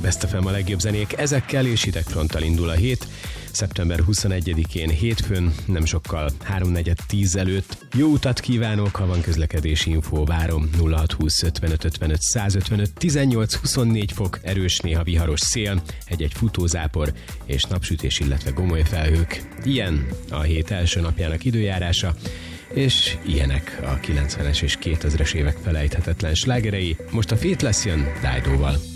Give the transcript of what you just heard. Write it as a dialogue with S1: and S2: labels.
S1: Best FM a legjobb zenék, ezekkel és hidegfronttal indul a hét. Szeptember 21-én hétfőn, nem sokkal 3:10 előtt. Jó utat kívánok, ha van közlekedési infó, várom. 0620 55 55 155, 18-24 fok, erős, néha viharos szél, egy-egy futózápor és napsütés, illetve gomoly felhők. Ilyen a hét első napjának időjárása, és ilyenek a 90-es és 2000-es évek felejthetetlen slágerei. Most a Faithless jön Dido-val.